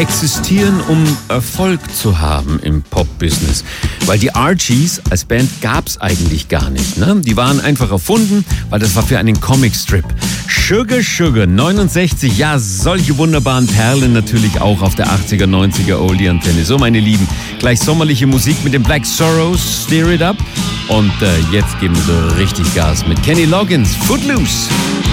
existieren, um Erfolg zu haben im Pop-Business. Weil die Archies als Band gab's eigentlich gar nicht. Ne? Die waren einfach erfunden, weil das war für einen Comicstrip. Sugar Sugar 69, ja, solche wunderbaren Perlen natürlich auch auf der 80er, 90er Oldie-Antenne. So, meine Lieben, gleich sommerliche Musik mit den Black Sorrows, Steer It Up. Und jetzt geben wir so richtig Gas mit Kenny Loggins, Footloose.